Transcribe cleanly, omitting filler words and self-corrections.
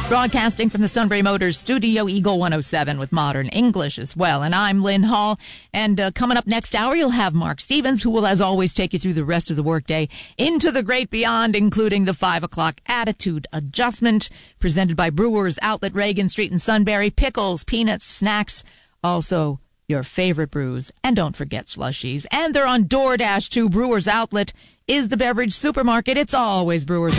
Broadcasting from the Sunbury Motors Studio, Eagle 107 with modern English as well. And I'm Lynn Hall. And coming up next hour, you'll have Mark Stevens, who will, as always, take you through the rest of the workday into the great beyond, including the 5 o'clock attitude adjustment presented by Brewers Outlet, Reagan Street in Sunbury. Pickles, peanuts, snacks, also your favorite brews. And don't forget slushies. And they're on DoorDash too. Brewers Outlet is the beverage supermarket. It's always Brewers.